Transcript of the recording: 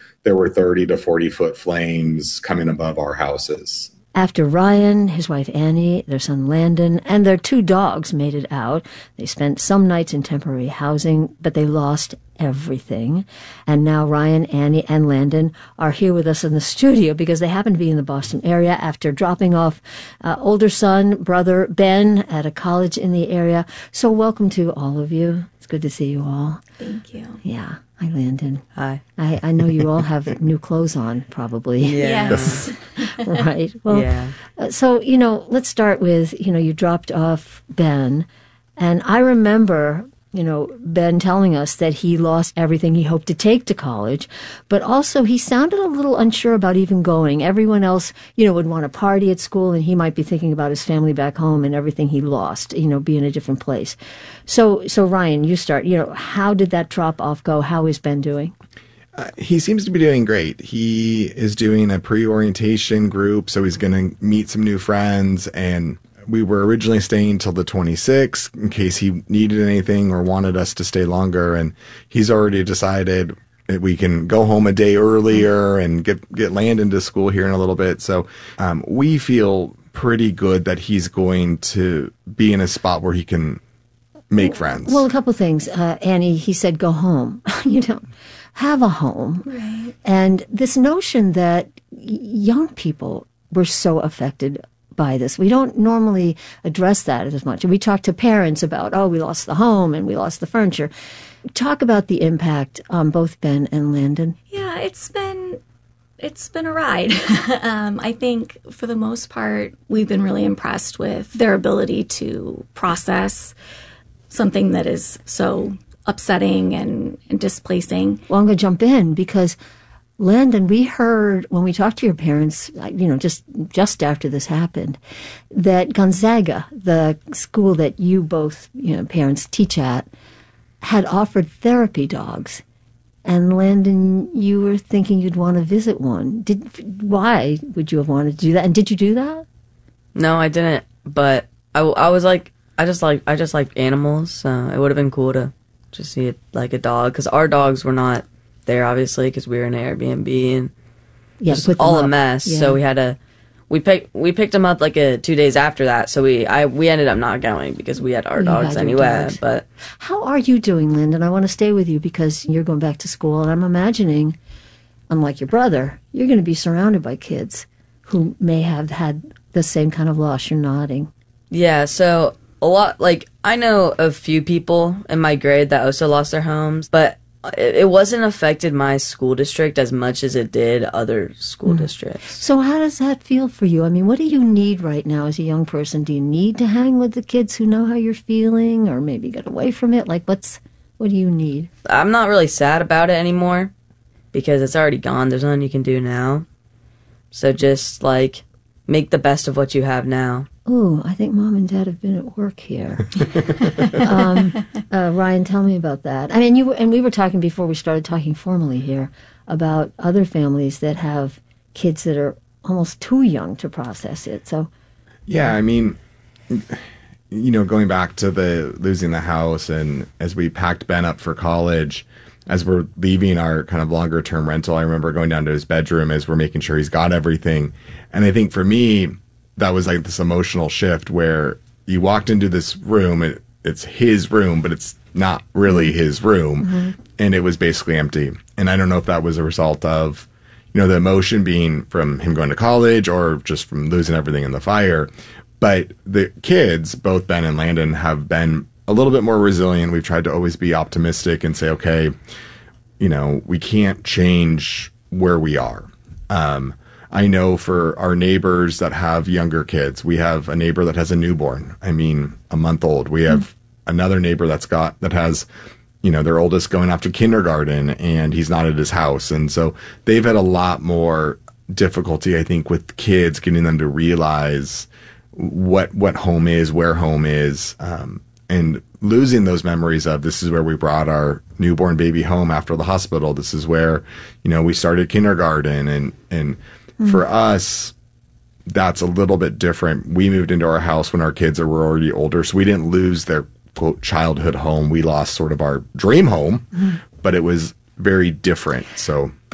there were 30 to 40-foot flames coming above our houses. After Ryan, his wife Annie, their son Landon, and their 2 dogs made it out, they spent some nights in temporary housing, but they lost everything. And now Ryan, Annie, and Landon are here with us in the studio because they happen to be in the Boston area after dropping off older son, brother Ben at a college in the area. So welcome to all of you. It's good to see you all. Thank you. Yeah. Hi, Landon. Hi. I know you all have new clothes on, probably. Yeah. Yes. Right. Well, Yeah. So, let's start with, you dropped off Ben. And I remember, Ben telling us that he lost everything he hoped to take to college. But also he sounded a little unsure about even going. Everyone else, would want to party at school, and he might be thinking about his family back home and everything he lost, be in a different place. So Ryan, you start. How did that drop off go? How is Ben doing? He seems to be doing great. He is doing a pre-orientation group, so he's going to meet some new friends, and we were originally staying till the 26th in case he needed anything or wanted us to stay longer, and he's already decided that we can go home a day earlier and get Landon to school here in a little bit. So we feel pretty good that he's going to be in a spot where he can make friends. Well, a couple things. Annie, he said go home. You don't have a home. Right. And this notion that young people were so affected by this. We don't normally address that as much. We talk to parents about, we lost the home and we lost the furniture. Talk about the impact on both Ben and Landon. Yeah, it's been a ride. I think for the most part, we've been really impressed with their ability to process something that is so upsetting and displacing. Well, I'm going to jump in because Landon, we heard when we talked to your parents, just after this happened, that Gonzaga, the school that you both, parents teach at, had offered therapy dogs. And Landon, you were thinking you'd want to visit one. Why would you have wanted to do that? And did you do that? No, I didn't. But I was like, I just like animals. So it would have been cool to just see it like a dog, because our dogs were not there, obviously, because we were in an Airbnb and just all a mess. Yeah. So we had to we picked them up like 2 days after that. So we ended up not going because we had our dogs anyway. But how are you doing, Lyndon? I want to stay with you because you're going back to school, and I'm imagining, unlike your brother, you're going to be surrounded by kids who may have had the same kind of loss. You're nodding. Yeah. So a lot, I know a few people in my grade that also lost their homes, but it wasn't affected my school district as much as it did other school districts. So how does that feel for you? I mean, what do you need right now as a young person? Do you need to hang with the kids who know how you're feeling, or maybe get away from it? What do you need? I'm not really sad about it anymore because it's already gone. There's nothing you can do now. So just, make the best of what you have now. Ooh, I think Mom and Dad have been at work here. Ryan, tell me about that. I mean, we were talking before we started talking formally here about other families that have kids that are almost too young to process it. So, yeah, I mean, going back to losing the house, and as we packed Ben up for college, as we're leaving our kind of longer term rental, I remember going down to his bedroom as we're making sure he's got everything. And I think for me, that was like this emotional shift where you walked into this room, it's his room, but it's not really his room. Mm-hmm. And it was basically empty. And I don't know if that was a result of, the emotion being from him going to college or just from losing everything in the fire. But the kids, both Ben and Landon, have been a little bit more resilient. We've tried to always be optimistic and say, okay, we can't change where we are. I know for our neighbors that have younger kids, we have a neighbor that has a newborn. I mean, a month old. We have another neighbor that has, their oldest going off to kindergarten, and he's not at his house. And so they've had a lot more difficulty, I think, with kids, getting them to realize what home is, where home is, and losing those memories of, this is where we brought our newborn baby home after the hospital. This is where, we started kindergarten. And for us, that's a little bit different. We moved into our house when our kids were already older, so we didn't lose their, quote, childhood home. We lost sort of our dream home, but it was very different. So